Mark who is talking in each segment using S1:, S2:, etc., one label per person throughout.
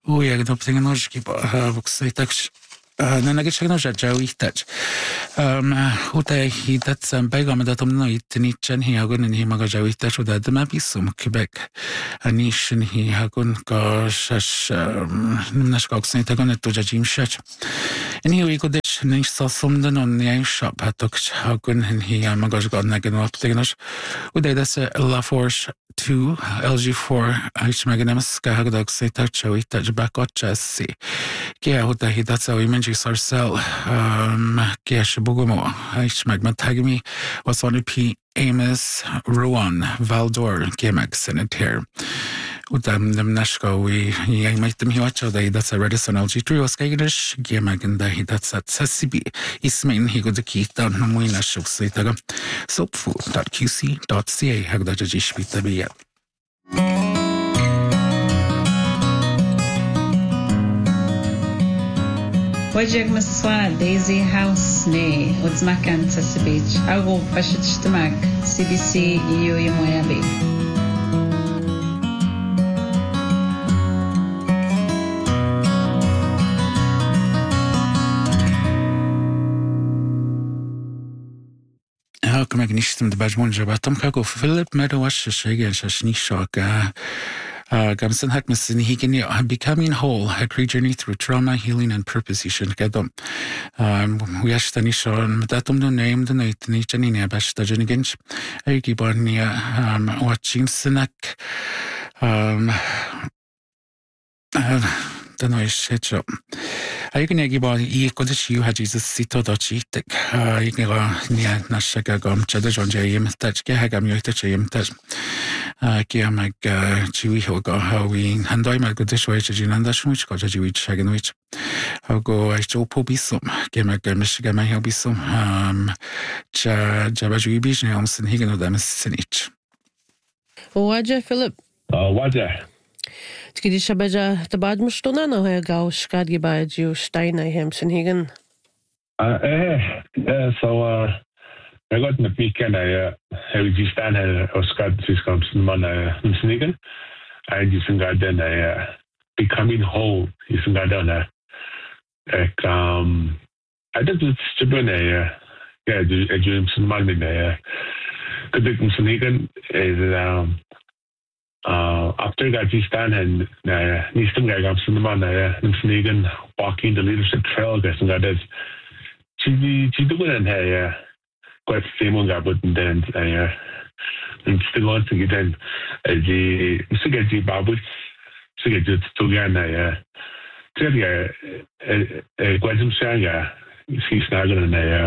S1: jak dobrze nożki, bo wksy tak na nagiczego żałuitać. Utaj hitat samego medatomno itniczen hiagun ni maga żałuitać uda dma pisum Quebec. Anishin hiagun gosh nasz koksny tego netu żadzimszać. Ni uigudesz ni sosum danon nie shop hatok hagun hi maga żgodna geno optygnosz. Uday das La Force 2 LG4 aish maganemas kahagdag se tacho itach bakot chassi. Kia huta hitat sa imenji sarsel kia shibugumo aish magmatagmi was on P Amos Rowan Valdor Gemak Senator. Udam dem nashko we yang make them hiwacho da that's a Redison LG3 was kagish Gemak and da that's at Sasibi Ismain he go the key down no muina shusitaga soapfood.qc.ca hagdaji shpitabiya.
S2: Wajag maswa Daisy House ne udzmakan Sasibich ago pashit shtamak CBC EU Moyabi.
S1: Kom ik niet de bajmon jabatom kako Philip Meadowash shegen shashnishoka Gamson Hackmason Higgin becoming whole, a journey through trauma, healing, and purpose. He should get them. We are studying Matatum the name the night Nichanina Bashtajanigans. I keep on watching Sinak. The noise head shop. I can give you could you had Jesus Sito Dochitek. I can go near Nashagam, Chadajon Jayim, Touch Gahagam, you touch him, touch. Kiamak Chewy Hoga, how we handle my good situation and that's which got a Jewish shagan which I'll go I show Pobisum, Gamak Michigan, my Hobisum, Jabaju Bijan, and Higan of them Sinich.
S3: Waja Philip.
S4: Waja.
S3: Skidi shabaja tabad mustuna no he gau skad gibaj you stein I hem sin higen.
S4: So I got in the weekend I just stand I skad sis comes man snigen. I just got then I becoming whole is got done I did it to be yeah do a dream some man I could do snigen is after Gajistan and Nistan Gagam Sundaman, Snegan walking the leadership trail, guess, and that is Chidugan, quite famous about then, and still wants to get in the Sigaji Babu, Sigaji Tugan, Guazum Sanga, see Snagan,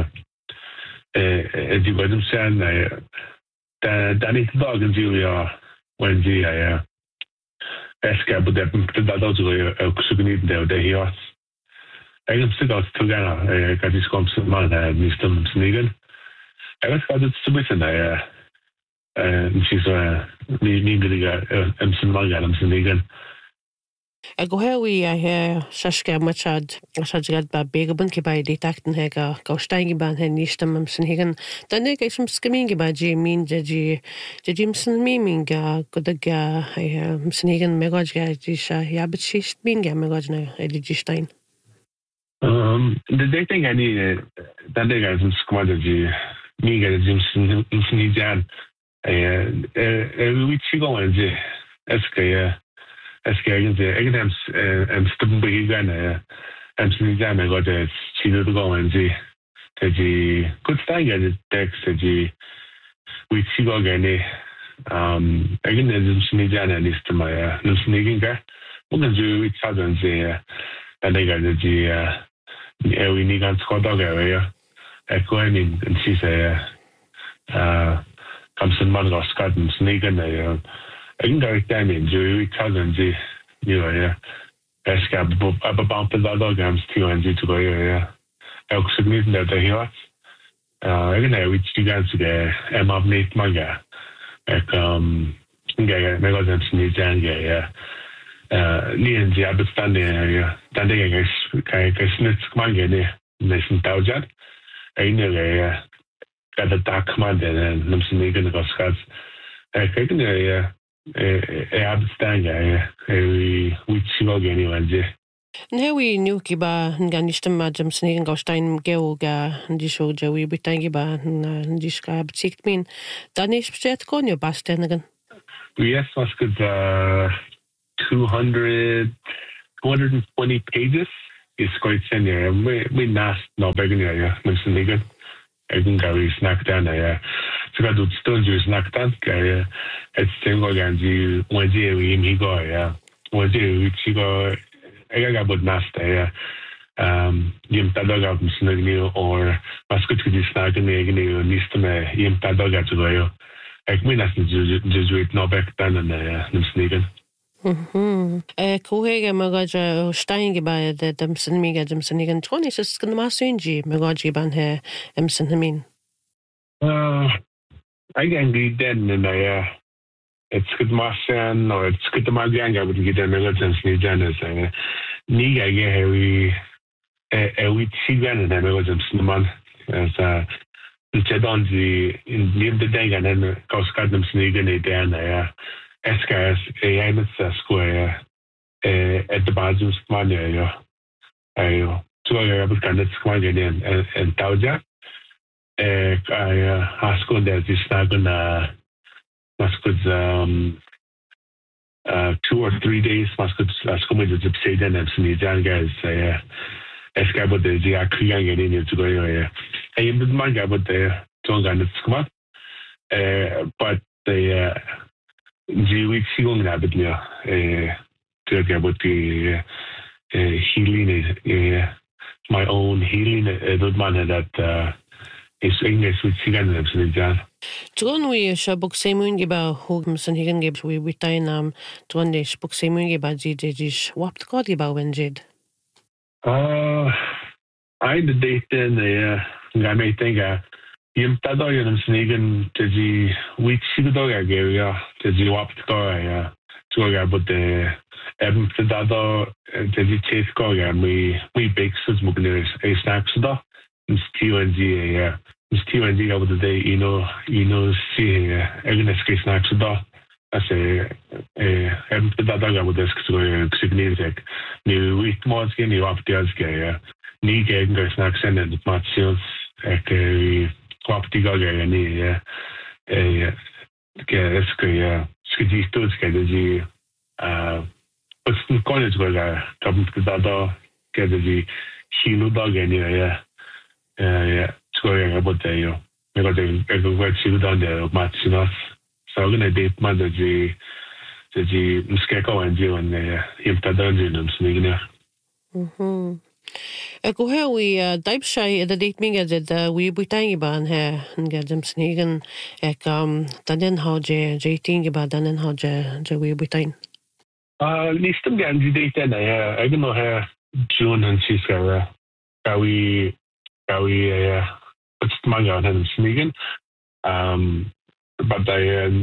S4: and you Guazum San, Danny Dog and Julia. When the Esca, but that also a souvenir there here. I can still out together. I got this comes man, Mr. Snegan. I got it to listen. She's me, Margaret Snegan.
S3: I go here we I hear Shashka Machad, Shajad by Begabun by the Tacton Hega, Gaustangi ban hen Nishtam Sinhigan, then they get some skimming by Jim Jimson Miming, Godaga, Snegan Megajga, Jisha, Yabichish Minga Megajna, Edigistein.
S4: The day thing I need that day guys in Squadagy, Miga Jimson Snijan, we chigo and SK. Escagens exams stubborn began Snijan I got a chido to go and the good thing at the text we chigo again again as Snijan and is to my Snigan guy. What can do each other and say and they got the we need to squad dog area. I go in and she say comes in man or Scott and Snigan I can go down in Joey Cousins, you know, Escap about the other games too, and to go here. I submit that they hear. I can have which you guys today, Emma Nate Manga. Megazens Nijanga, Lian the understanding area, that they guess Snitz Manga, Nation Taujat. I know got a dark command and Namsinigan Goscats. I can abstanga we chigo gani wanje.
S3: Newi nuki ba nga nishtam majam snigan gaustein geoga ndisho jawi bitangi ba ndishka betikt min. Dan is bezet konjo bastenagan.
S4: Yes, was good 220 pages is quite senior. We nast no begging ya snigan. Egin gawi snack dan ya. So got stones you snack dan ya. It's single ganji wanje we migo ya. Wanje we chigo ega bod nasta ya. Yim tadaga msnagni or maskut kidi snacken egni nistme yim tadaga tugoyo. Ek minas jesuit no back dan nim snigan.
S3: Kuhega magaja steinge ba de demsen miga demsen igen tronis is kan masunji magaji ban he emsen hamin.
S4: I can read then and it's good masan or it's good maganga would get them emergency ni janas ni ga heavy we chigan and emergency man as the chedonji in the day and then coscad them sneaking it down SKS a square at the Bazos Mania. I two other candidates come in and Tauja. I ask on that this not gonna must 2 or 3 days must ask me to say then and some young guys SK but the Kriang in to go. I am the manga but the tongue and it's come up. But the we see on that bit to get about the healing my own healing that man that is English with cigarettes in Jan.
S3: Tron we shabuk semungi ba hugmsen higen gebs we witainam tron de spuk semungi ba jijish wapt kodi ba wenjid.
S4: I the date then I may think Yim tadagan snigan to the week sigadoga area to the wapt goya to but the Eben Dado to the chase goya we bake sus mugner a snacks da Steven G Steven G over the day you know see Agnes snacks da I say Eben Dadaga with this significant new week more skinny wapt the ni gegen snacks and the matches Quapti gaga ni ke skidi stos ke de college gaga kabut dada ke de hilo daga ni skoya about yo me got the work she done the matchinas so gonna date man de mskeka and you and him tadan and smigna
S3: Go here we dive shy the date minga that we butangi ban here and get them sneaking then how j ba then how we butain.
S4: Listum ganji date then I don't know her June and she's we it's manga and sneaking but the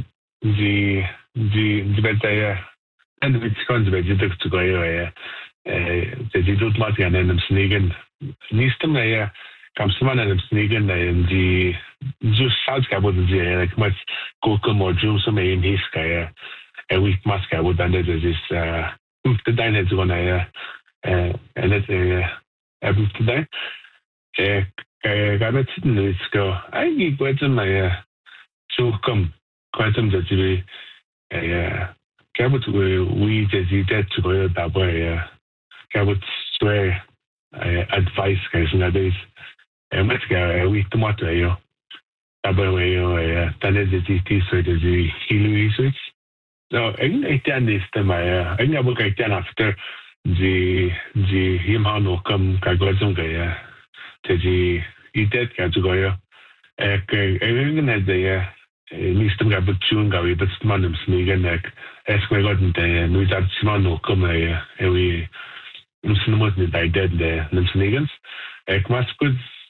S4: better and it's going to go the didut mat gan en snigen nistem na comes man en snigen and the just south cabo the like much cocoa more juice in his guy a week mask I would under this the diners gonna and it's every today got it let's go I need quite my so come quite some that we cabo we dead to go that way I would swear advice guys nowadays. Let's go we tomato yo. Tabayo then is the so the healing research. So I done this time I never get done after the him how no come kagozum gaya. The dead can to go yo. Even at the nistem ga butchun ga we but manum smigen neck. Esque got the new that no come we Muslims I did the Nimsnegans. It must good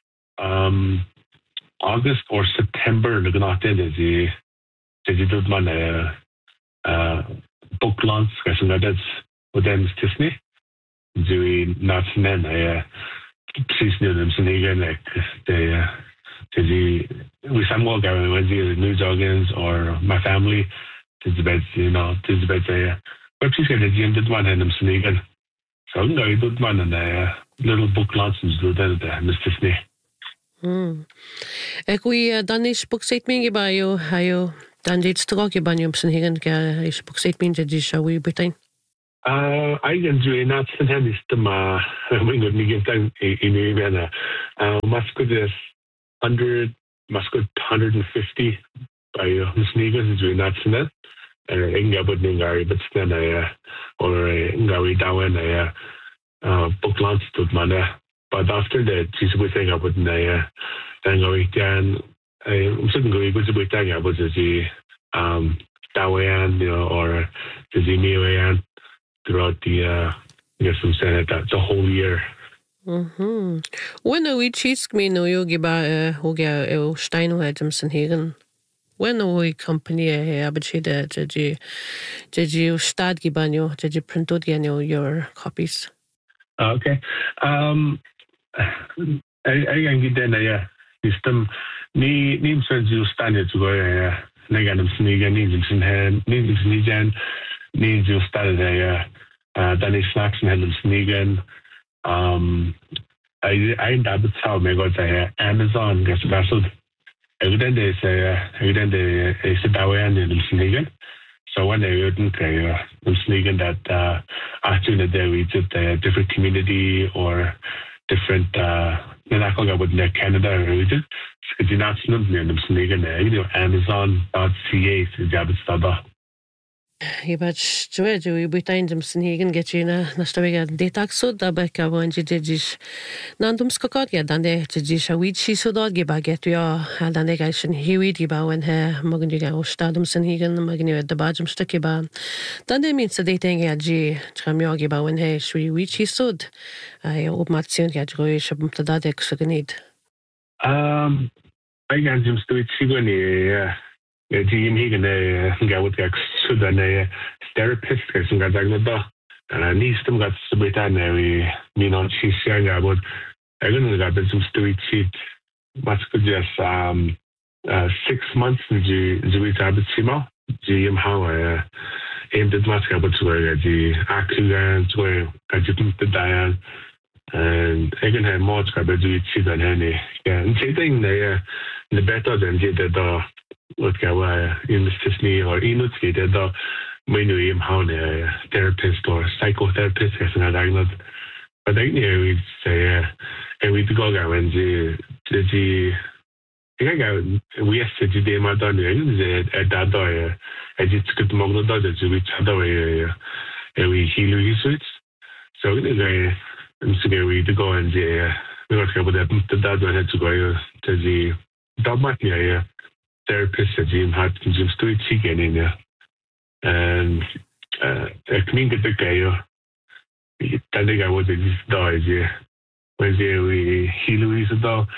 S4: August or September the not in the did man book launch question that's with them Disney. Do not men please know Nimsnegan like we some more guy when the news organs or my family This is about but she's got a gym that one and I'm sneaking. So I'm going to do one and a little book launches do that Mr. Snee.
S3: Kui dan is bokseit mingi ba yo hayo dan dit stroke ban yum sen higen ga is bokseit min jadi shawi bitain.
S4: I can do not send him is the ma when good me time in Vienna. Must go this 150 by sneakers is really not sent. Inga but ningari but then or ngari down book launch to mana. But after that, she's with thing up with then going down. I'm sitting going to be thing up with the Dawayan, or the Zimiwayan throughout the some Senate the whole year.
S3: When we cheese me no yogi ba hoga Steino Adamson Hagen. When we company abachida did you start gibanyo, did you print out your copies?
S4: Okay. I can get then system ni sense you stand it to go negative sneaker needs you started then he snacks and had sneaking I ended up how me got Amazon gets vessel evident is a Dawayan in sneaking. So when they wouldn't sneaking that actually they reach a different community or different with Canada region. It's not them sneaking Amazon.ca is Jabba Staba.
S3: But we bitain them sneaking get you na story detax so da beka when jidis nandum skakot ya dan de jidis a wit she so dog giba get ya dan de guys hiwi giba when he mogen you go stadum sneaking mogen you the bajum stucky ba dan de means the thing ya ji tramyo giba when he shri wit she sod I opmation ya joy shabum tada de ksagnid
S4: I can just do it sigoni Jim Higan go with the Sudan therapist and got and these them got to be done we mean on she's sharing about I don't got some street sheet much could just 6 months in the Tabit Sima Jim how aimed at much about to the accident where I didn't the Diane and I can have more to do it than any and saying the better than the what in Sydney or Inutski the menu how the therapist or psychotherapist is not diagnosed. But I we say we go when the we said the madonna at that door I just could mong the dodge which other way we heal his so we to go and we got to go the dad had to go to the dog therapist at Jim had Jim Street chicken in there. And I think the guy, I think I was this dog, when we heal his dog.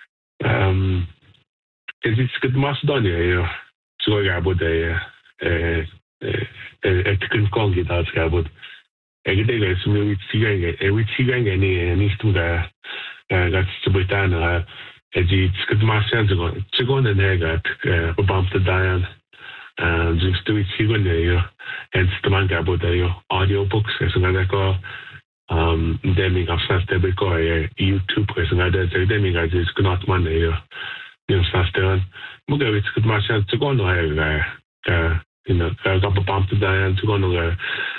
S4: It's good Macedonia, so I got a chicken kong it out, but I get it as we see any to the that's to be done. It's good my sense to go in the neg bump the Diane and just do it and the manga about the audio books as another go then of such the big YouTube as another then I just not money faster Muga it's good my sense to go on bump the Diane to go on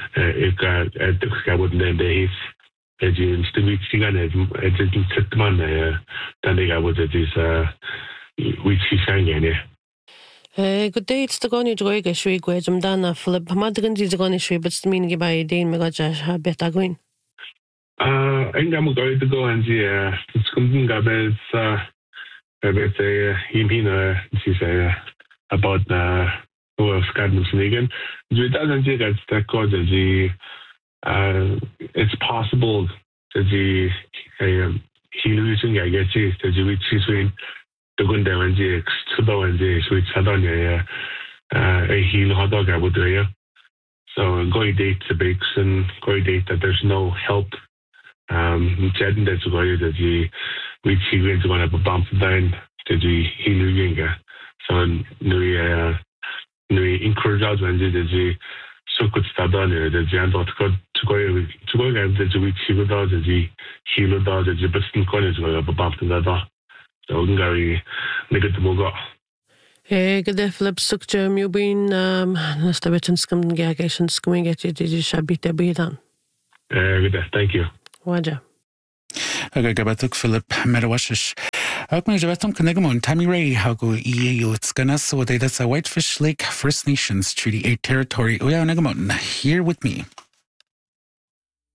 S4: it wouldn't end days James the week I didn't set the man then I was at this week she sang in
S3: good day it's the goni droga shwi gwajum dana flip madrin is goni shwi but mean by Dane Magaja better going
S4: I'm going to go and see it's coming gabels him she say about the Scotland Snegan it doesn't say that's the cause of the it's possible that the losing I guess is that you which in the good and the extra and the switch had on a heel hot dog I would do so going date the bakes and going date that there's no help chatting that's going that the which he going to have a bump down to the heel so no encourage out when the so good start on the general to go and the week he would out the he would out the best college were about that. So very negative go.
S3: Gyda Philip Sugja miw byn nastawiać skam gagais yn sgwing at ydy siabit e bydan.
S4: Good, thank you.
S3: Waja.
S1: Aga gabatuk Philip Merawashish. Ook my jabatum Kanagamon, Tammy Ray, Hago EAU, it's gonna so that's a Whitefish Lake First Nations Treaty 8 territory. Oya Nagamon, here with me.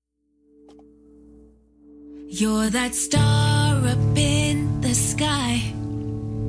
S5: You're that star up in the sky.